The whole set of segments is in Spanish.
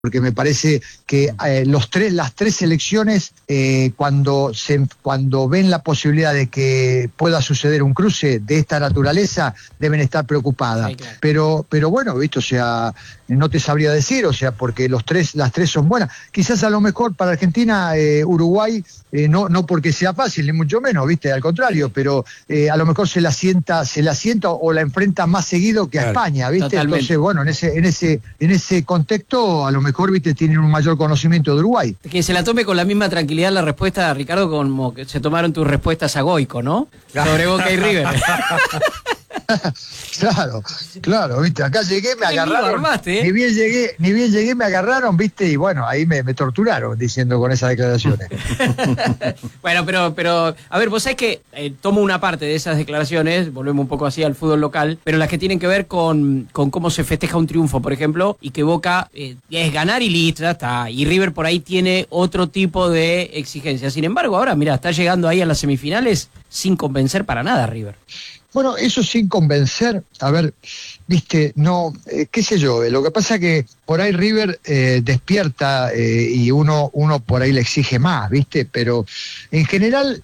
porque me parece que las tres selecciones, cuando ven la posibilidad de que pueda suceder un cruce de esta naturaleza, deben estar preocupadas. Sí, claro. Pero bueno, ¿viste? O sea, no te sabría decir, o sea, porque las tres son buenas. Quizás a lo mejor para Argentina, Uruguay, no porque sea fácil, ni mucho menos, ¿viste? Al contrario, pero a lo mejor se la sienta o la enfrenta más seguido que a España, ¿viste? Totalmente. Entonces, bueno, en ese contexto, a lo mejor, ¿viste? Tienen un mayor conocimiento de Uruguay. Que se la tome con la misma tranquilidad la respuesta, Ricardo, como que se tomaron tus respuestas a Goico, ¿no? Sobre Boca y River. Claro, viste, acá llegué, me agarraron, armaste, ¿eh? ni bien llegué, me agarraron, viste, y bueno, ahí me torturaron diciendo con esas declaraciones. Bueno, pero, a ver, vos sabés que tomo una parte de esas declaraciones, volvemos un poco así al fútbol local, pero las que tienen que ver con cómo se festeja un triunfo, por ejemplo, y que Boca es ganar y listo, ya está, y River por ahí tiene otro tipo de exigencia. Sin embargo, ahora, mirá, está llegando ahí a las semifinales sin convencer para nada River. Bueno, eso sin convencer, a ver, viste, no, qué sé yo, lo que pasa que por ahí River despierta y uno por ahí le exige más, viste, pero en general,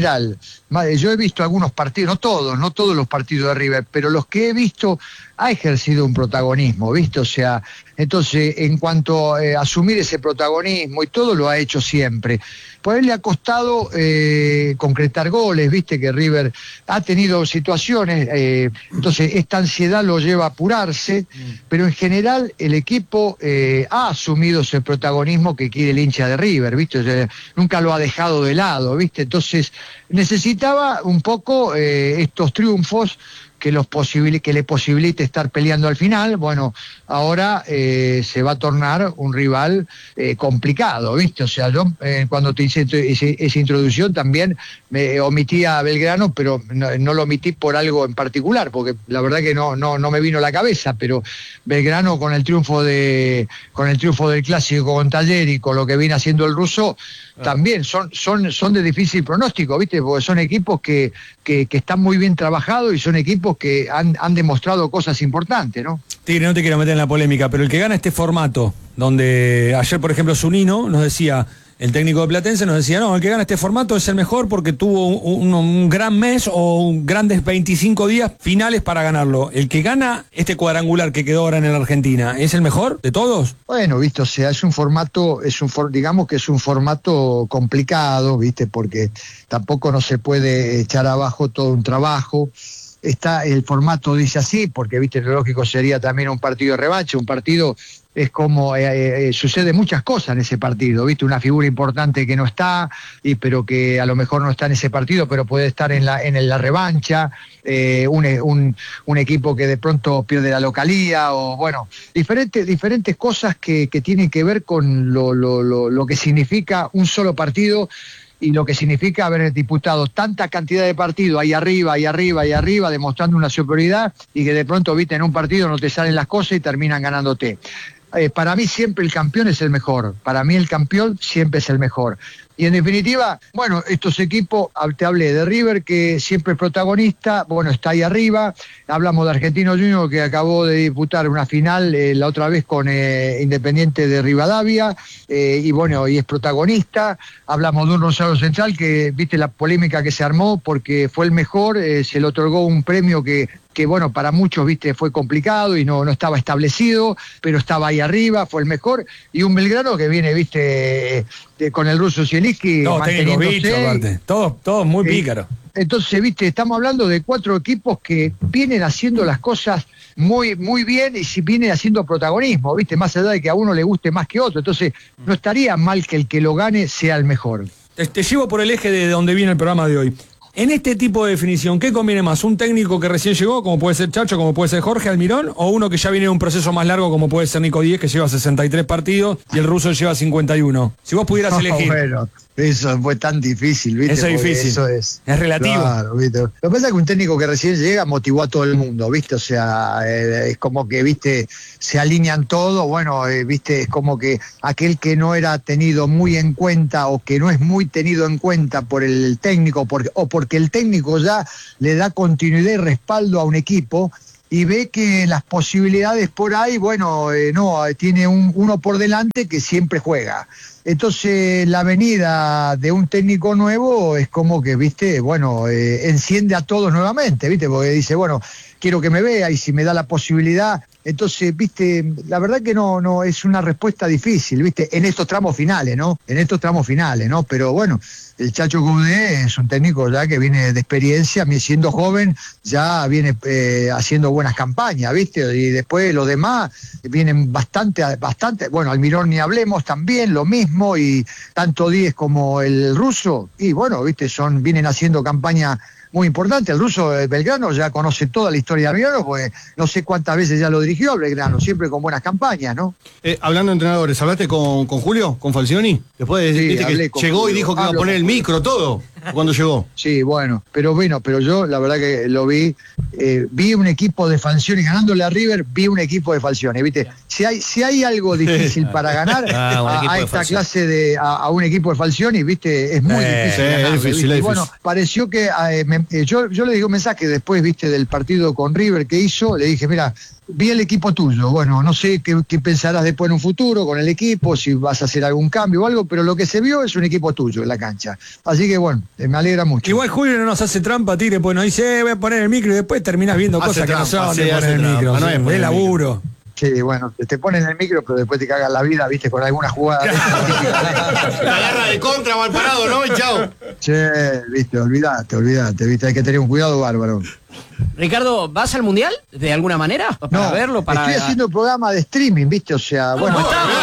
yo he visto algunos partidos, no todos los partidos de River, pero los que he visto ha ejercido un protagonismo, viste, o sea, entonces en cuanto a asumir ese protagonismo y todo lo ha hecho siempre. Por él le ha costado concretar goles, viste que River ha tenido situaciones, entonces esta ansiedad lo lleva a apurarse, pero en general el equipo ha asumido ese protagonismo que quiere el hincha de River, viste, o sea, nunca lo ha dejado de lado, viste, entonces necesitaba un poco estos triunfos que le posibilite estar peleando al final. Bueno, ahora se va a tornar un rival complicado, ¿viste? O sea, yo cuando te hice esa introducción también me omití a Belgrano, pero no lo omití por algo en particular, porque la verdad que no me vino a la cabeza, pero Belgrano con el triunfo del clásico con Talleres y con lo que viene haciendo el ruso, también son de difícil pronóstico, ¿viste? Porque son equipos que están muy bien trabajados y son equipos que han demostrado cosas importantes, ¿no? Tigre, no te quiero meter en la polémica, pero el que gana este formato, donde ayer, por ejemplo, Zunino nos decía, el técnico de Platense nos decía, no, el que gana este formato es el mejor porque tuvo un gran mes o grandes 25 días finales para ganarlo. El que gana este cuadrangular que quedó ahora en la Argentina, ¿es el mejor de todos? Bueno, viste, o sea, digamos que es un formato complicado, viste, porque tampoco no se puede echar abajo todo un trabajo. El formato dice así, porque viste, lo lógico sería también un partido de revancha, un partido es como sucede muchas cosas en ese partido, viste, una figura importante que no está, pero que a lo mejor no está en ese partido, pero puede estar en la revancha, un equipo que de pronto pierde la localía, o bueno, diferentes cosas que tienen que ver con lo que significa un solo partido y lo que significa haber disputado tanta cantidad de partidos ahí arriba, demostrando una superioridad, y que de pronto, viste, en un partido no te salen las cosas y terminan ganándote. Para mí siempre el campeón es el mejor, para mí el campeón siempre es el mejor. Y en definitiva, bueno, estos equipos, te hablé de River, que siempre es protagonista, bueno, está ahí arriba. Hablamos de Argentinos Juniors, que acabó de disputar una final la otra vez con Independiente de Rivadavia, y bueno, y es protagonista. Hablamos de un Rosario Central, que viste la polémica que se armó, porque fue el mejor, se le otorgó un premio que bueno, para muchos, viste, fue complicado y no estaba establecido, pero estaba ahí arriba, fue el mejor. Y un Belgrano que viene, viste, con el ruso Zielinski manteniéndose. Todos muy pícaros. Entonces, viste, estamos hablando de 4 equipos que vienen haciendo las cosas muy, muy bien y si vienen haciendo protagonismo, viste, más allá de que a uno le guste más que otro. Entonces, no estaría mal que el que lo gane sea el mejor. Te llevo por el eje de donde viene el programa de hoy. En este tipo de definición, ¿qué conviene más? ¿Un técnico que recién llegó, como puede ser Chacho, como puede ser Jorge Almirón, o uno que ya viene de un proceso más largo, como puede ser Nico Díez, que lleva 63 partidos y el ruso lleva 51? Si vos pudieras elegir. Bueno, eso fue tan difícil, ¿viste? Eso es difícil. Eso es relativo. Claro, ¿viste? Lo que pasa es que un técnico que recién llega motivó a todo el mundo, ¿viste? O sea, es como que, ¿viste? Se alinean todo, bueno, ¿viste? Es como que aquel que no era tenido muy en cuenta o que no es muy tenido en cuenta por el técnico o porque el técnico ya le da continuidad y respaldo a un equipo, y ve que las posibilidades por ahí, bueno, no, tiene uno por delante que siempre juega. Entonces la venida de un técnico nuevo es como que, viste, bueno, enciende a todos nuevamente, viste, porque dice, bueno, quiero que me vea y si me da la posibilidad. Entonces, viste, la verdad que no es una respuesta difícil, viste, en estos tramos finales, ¿no? Pero bueno, el Chacho Coudet es un técnico ya que viene de experiencia, siendo joven, ya viene haciendo buenas campañas, viste, y después los demás vienen bastante, bueno, Almirón ni hablemos también, lo mismo, y tanto Díez como el ruso, y bueno, viste, vienen haciendo campaña muy importante. El ruso Belgrano ya conoce toda la historia de Almirón, pues no sé cuántas veces ya lo dirigió Belgrano, siempre con buenas campañas, ¿no? Hablando de entrenadores, ¿hablaste con Julio, con Falcioni? Después de Sí, que llegó Julio, y dijo que iba a poner el micro, todo, cuando llegó. Sí, bueno, pero yo la verdad que lo vi un equipo de Falcioni ganándole a River, vi un equipo de Falcioni, ¿viste? Si hay algo difícil para ganar a esta clase a un equipo de Falcioni, ¿viste? Es muy difícil ganar, es difícil, ¿viste? Y bueno, pareció que yo le di un mensaje después, ¿viste? Del partido con River que hizo, le dije, mira, vi el equipo tuyo, bueno, no sé qué pensarás después en un futuro con el equipo, si vas a hacer algún cambio o algo, pero lo que se vio es un equipo tuyo en la cancha. Así que bueno, me alegra mucho. Igual Julio no nos hace trampa, Tigre, pues nos dice, voy a poner el micro y después terminás viendo cosas que no son de poner el micro. No es laburo. Sí, bueno, te ponen el micro, pero después te cagan la vida, viste, con alguna jugada. La guerra de contra, mal parado, ¿no? Y chao. Che, viste, olvídate, viste, hay que tener un cuidado bárbaro. Ricardo, ¿vas al Mundial de alguna manera? ¿Para verlo? Estoy haciendo un programa de streaming, viste, o sea, bueno.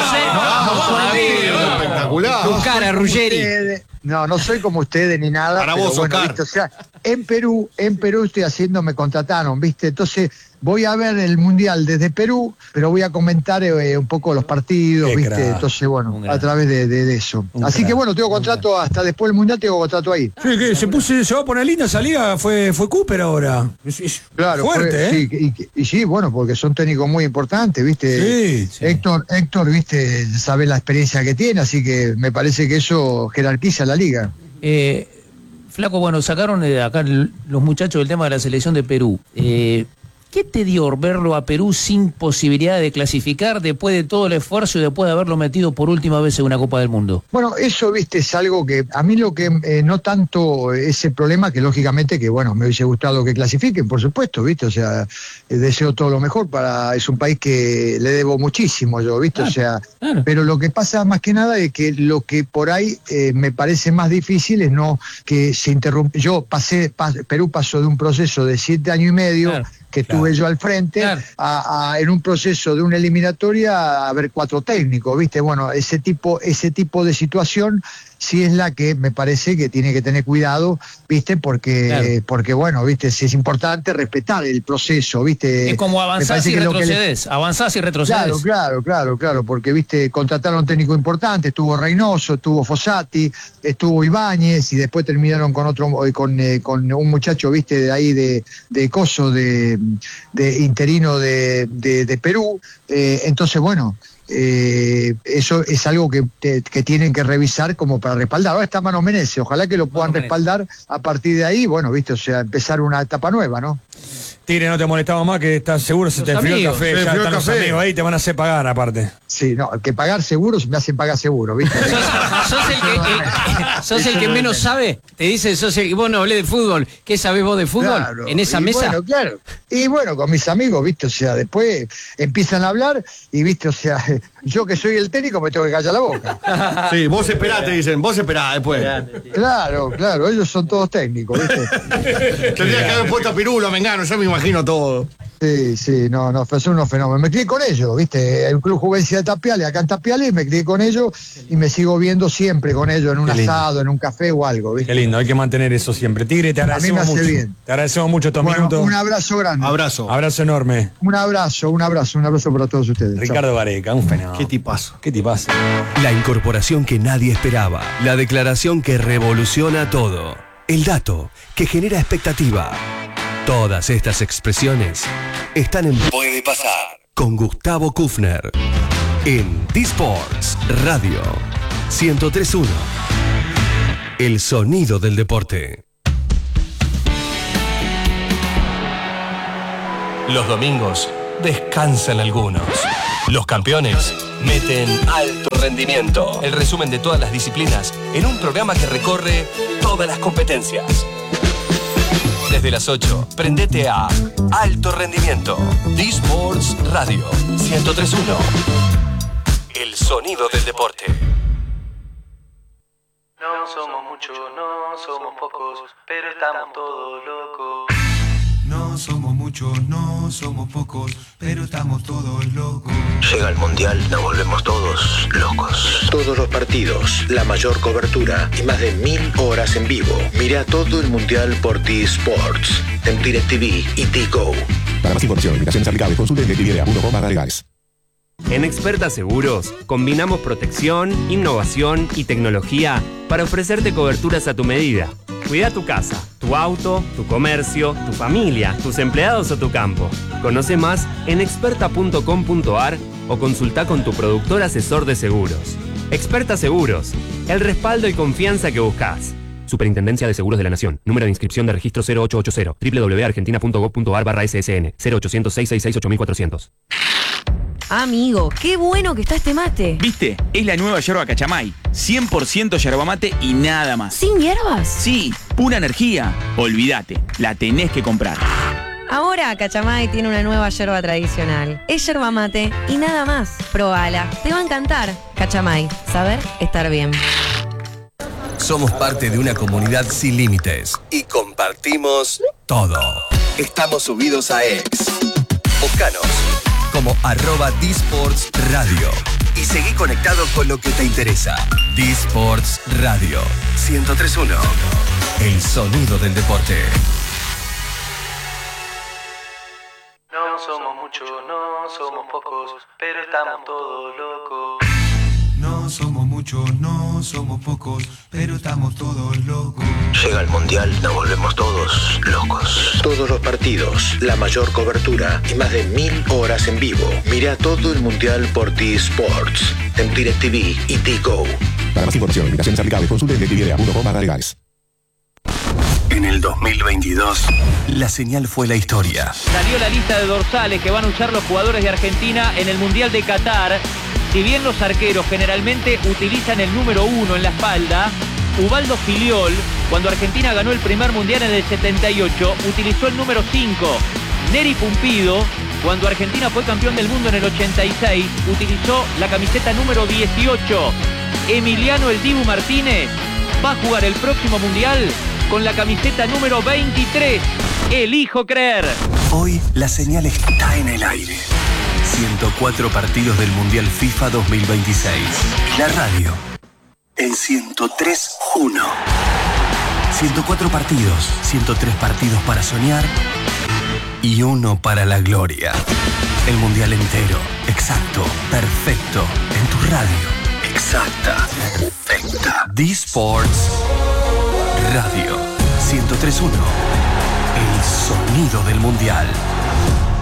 Espectacular. Tu cara, Ruggeri. No soy como ustedes ni nada. Para pero vos, bueno, Oscar. ¿viste? O sea, en Perú me contrataron, viste, entonces voy a ver el Mundial desde Perú, pero voy a comentar un poco los partidos, viste, crack. Entonces bueno, a través de eso. Así que bueno, tengo contrato hasta después del Mundial, tengo contrato ahí. Sí, que se va a poner linda esa liga, fue Cooper ahora. Claro, fuerte, sí, y sí, bueno, porque son técnicos muy importantes, ¿viste? Sí. Héctor, ¿viste? Sabe la experiencia que tiene, así que me parece que eso jerarquiza la liga. Flaco, bueno, sacaron acá los muchachos del tema de la selección de Perú. ¿Qué te dio verlo a Perú sin posibilidad de clasificar después de todo el esfuerzo y después de haberlo metido por última vez en una Copa del Mundo? Bueno, eso, viste, es algo que a mí lo que no tanto ese problema, que lógicamente que, bueno, me hubiese gustado que clasifiquen, por supuesto, viste, o sea, deseo todo lo mejor es un país que le debo muchísimo yo, viste, o sea, claro. Pero lo que pasa más que nada es que lo que por ahí me parece más difícil es no que se interrumpa. Perú pasó de un proceso de 7 años y medio, Claro. que tuve yo al frente, Claro. en un proceso de una eliminatoria a ver 4 técnicos, ¿viste? Bueno, ese tipo de situación sí es la que me parece que tiene que tener cuidado, ¿viste? Porque bueno, ¿viste? Sí es importante respetar el proceso, ¿viste? Es como avanzás y retrocedes, avanzás y retrocedes. Claro, porque, ¿viste? Contrataron técnicos importantes, estuvo Reynoso, estuvo Fossati, estuvo Ibáñez, y después terminaron con con un muchacho, ¿viste? De ahí de Coso, de interino de Perú. Entonces, bueno, eso es algo que tienen que revisar como para respaldar. Ahora está Mano Menezes, ojalá que lo puedan respaldar a partir de ahí, bueno, viste, o sea, empezar una etapa nueva, ¿no? Tigre, no te molestamos más, que estás seguro, se te enfrió el café, ya están los amigos ahí, te van a hacer pagar aparte. Sí, no, que pagar seguro me hacen pagar seguro, ¿viste? ¿Sos el que menos sabe? Te dice, vos no hablé de fútbol, ¿qué sabés vos de fútbol? Claro, en esa mesa. Bueno, claro. Y bueno, con mis amigos, ¿viste? O sea, después empiezan a hablar y, ¿viste? O sea, yo que soy el técnico me tengo que callar la boca. Sí, vos esperá, te dicen, vos esperá después. Claro, ellos son todos técnicos, ¿viste? Tendría que haber puesto a Pirulo, a Mengano, yo me imagino todo. Sí, no, son unos fenómenos. Me crié con ellos, ¿viste? El Club Juvencia de Tapiales, acá en Tapiales, me crié con ellos y me sigo viendo siempre con ellos en un asado, en un café o algo, ¿viste? Qué lindo, hay que mantener eso siempre. Tigre, te agradecemos mucho. Bien. Te agradecemos mucho estos minutos. Un abrazo grande. Abrazo enorme. Un abrazo para todos ustedes. Ricardo Gareca, un fenómeno. Qué tipazo. La incorporación que nadie esperaba. La declaración que revoluciona todo. El dato que genera expectativa. Todas estas expresiones están en Puede Pasar con Gustavo Kufner en D-Sports Radio 103.1. El sonido del deporte. Los domingos descansan algunos. Los campeones meten alto rendimiento. El resumen de todas las disciplinas en un programa que recorre todas las competencias. Desde las 8, prendete a Alto Rendimiento. D-Sports Radio 103.1. El sonido del deporte. No somos muchos, no somos pocos, pero estamos todos locos. No somos muchos, no somos pocos, pero estamos todos locos. Llega el Mundial, nos volvemos todos locos. Todos los partidos, la mayor cobertura y más de 1000 horas en vivo. Mira todo el Mundial por T-Sports, en DirecTV y T-Go. Para más información, limitaciones aplicables, consulte en DirecTV.com/legales. En Experta Seguros, combinamos protección, innovación y tecnología para ofrecerte coberturas a tu medida. Cuida tu casa, tu auto, tu comercio, tu familia, tus empleados o tu campo. Conoce más en experta.com.ar o consulta con tu productor asesor de seguros. Experta Seguros, el respaldo y confianza que buscas. Superintendencia de Seguros de la Nación. Número de inscripción de registro 0880. www.argentina.gov.ar/SSN. 0800-666-8400. Amigo, qué bueno que está este mate. ¿Viste? Es la nueva yerba Cachamay. 100% yerba mate y nada más. ¿Sin hierbas? Sí, pura energía. Olvídate, la tenés que comprar. Ahora Cachamay tiene una nueva yerba tradicional. Es yerba mate y nada más. Probala, te va a encantar. Cachamay, saber estar bien. Somos parte de una comunidad sin límites y compartimos todo. Estamos subidos a X. Búscanos como @D-Sports Radio y seguí conectado con lo que te interesa. D-Sports Radio 103.1. El sonido del deporte. No somos muchos, no somos pocos, pero estamos todos locos. No somos muchos, no somos pocos, pero estamos todos locos. Llega el Mundial, nos volvemos todos locos. Todos los partidos, la mayor cobertura y más de 1000 horas en vivo. Mira todo el Mundial por T-Sports, en DirecTV y T-Go. Para más información, limitaciones aplicables, consulte en DirecTV.com/legales. En el 2022, la señal fue la historia. Salió la lista de dorsales que van a usar los jugadores de Argentina en el Mundial de Qatar. Si bien los arqueros generalmente utilizan el número 1 en la espalda, Ubaldo Filiol, cuando Argentina ganó el primer Mundial en el 78, utilizó el número 5. Neri Pumpido, cuando Argentina fue campeón del mundo en el 86, utilizó la camiseta número 18. Emiliano El Dibu Martínez va a jugar el próximo Mundial con la camiseta número 23. Elijo creer. Hoy la señal está en el aire. 104 partidos del Mundial FIFA 2026. La radio en 103.1. 104 partidos, 103 partidos para soñar y uno para la gloria. El Mundial entero, exacto, perfecto, en tu radio. Exacta, perfecta. D-Sports Radio 103.1. El sonido del Mundial.